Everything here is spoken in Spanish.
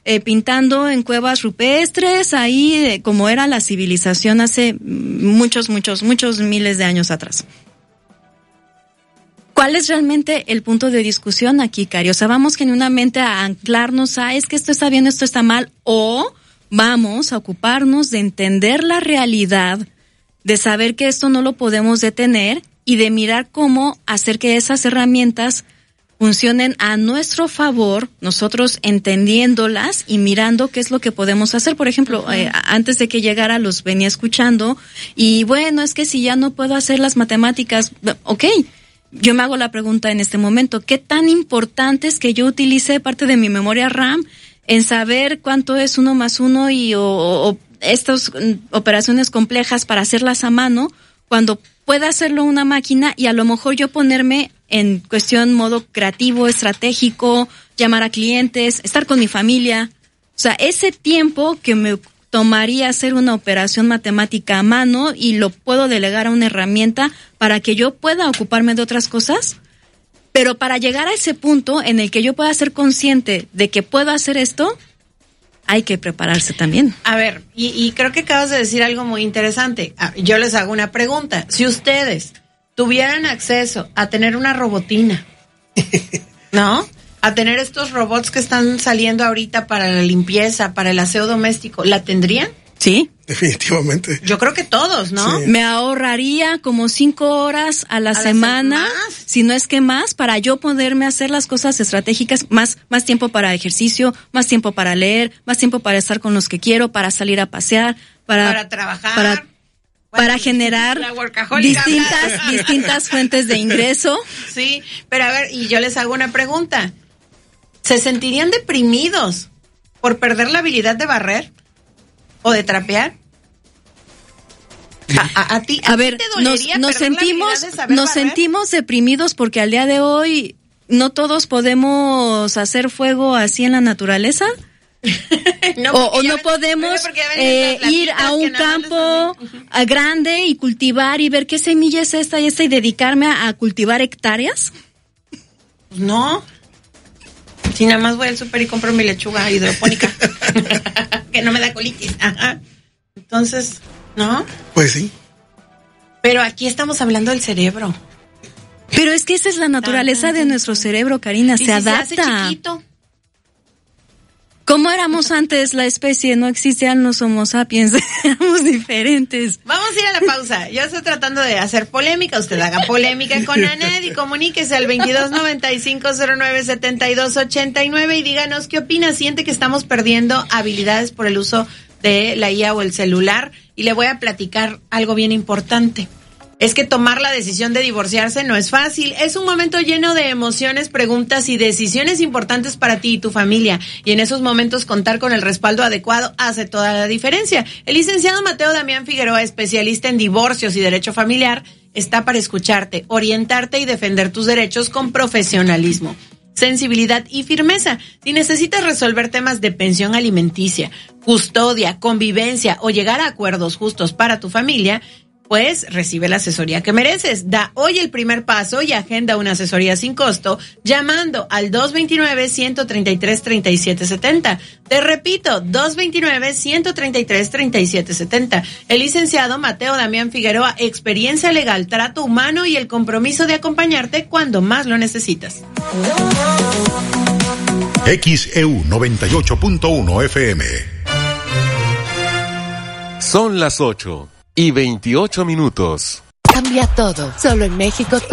pintando en cuevas rupestres, ahí como era la civilización hace muchos miles de años atrás. ¿Cuál es realmente el punto de discusión aquí, Cari? O sea, vamos genuinamente a anclarnos a es que esto está bien, esto está mal, o vamos a ocuparnos de entender la realidad, de saber que esto no lo podemos detener y de mirar cómo hacer que esas herramientas funcionen a nuestro favor, nosotros entendiéndolas y mirando qué es lo que podemos hacer. Por ejemplo, antes de que llegara los venía escuchando y bueno, es que si ya no puedo hacer las matemáticas, ok, yo me hago la pregunta en este momento, ¿qué tan importante es que yo utilice parte de mi memoria RAM en saber cuánto es 1 más 1 o estas operaciones complejas para hacerlas a mano, cuando pueda hacerlo una máquina y a lo mejor yo ponerme en cuestión modo creativo, estratégico, llamar a clientes, estar con mi familia? O sea, ese tiempo que me tomaría hacer una operación matemática a mano y lo puedo delegar a una herramienta para que yo pueda ocuparme de otras cosas. Pero para llegar a ese punto en el que yo pueda ser consciente de que puedo hacer esto, hay que prepararse también. A ver, y creo que acabas de decir algo muy interesante. Yo les hago una pregunta. Si ustedes tuvieran acceso a tener una robotina, ¿no? A tener estos robots que están saliendo ahorita para la limpieza, para el aseo doméstico, ¿la tendrían? Sí. Definitivamente. Yo creo que todos, ¿no? Sí. Me ahorraría como 5 horas a la semana, si no es que más, para yo poderme hacer las cosas estratégicas, más tiempo para ejercicio, más tiempo para leer, más tiempo para estar con los que quiero, para salir a pasear, para trabajar, para generar distintas fuentes de ingreso. Sí, pero a ver, y yo les hago una pregunta. ¿Se sentirían deprimidos por perder la habilidad de barrer o de trapear? A ti te dolería nos sentimos deprimidos porque al día de hoy no todos podemos hacer fuego así en la naturaleza. no podemos ir a un campo grande y cultivar y ver qué semilla es esta y esta y dedicarme a cultivar hectáreas. No. Si nada más voy al súper y compro mi lechuga hidropónica que no me da colitis. Ajá. Entonces, ¿no? Pues sí. Pero aquí estamos hablando del cerebro. Pero es que esa es la naturaleza de nuestro cerebro, Karina, se adapta. Se hace chiquito. ¿Cómo éramos antes la especie? No existían los Homo sapiens, éramos diferentes. Vamos a ir a la pausa. Yo estoy tratando de hacer polémica, usted haga polémica con Anet y comuníquese al 2295-097289 y díganos qué opina. Siente que estamos perdiendo habilidades por el uso de la IA o el celular, y le voy a platicar algo bien importante. Es que tomar la decisión de divorciarse no es fácil. Es un momento lleno de emociones, preguntas y decisiones importantes para ti y tu familia. Y en esos momentos contar con el respaldo adecuado hace toda la diferencia. El licenciado Mateo Damián Figueroa, especialista en divorcios y derecho familiar, está para escucharte, orientarte y defender tus derechos con profesionalismo, sensibilidad y firmeza. Si necesitas resolver temas de pensión alimenticia, custodia, convivencia o llegar a acuerdos justos para tu familia, pues recibe la asesoría que mereces. Da hoy el primer paso y agenda una asesoría sin costo llamando al 229-133-3770. Te repito, 229-133-3770. El licenciado Mateo Damián Figueroa, experiencia legal, trato humano y el compromiso de acompañarte cuando más lo necesitas. XEU 98.1 FM. Son las 8:28. Cambia todo. Solo en México